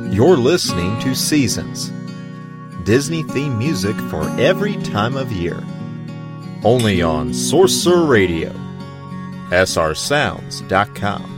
You're listening to Seasons, Disney theme music for every time of year. Only on Sorcerer Radio, srsounds.com.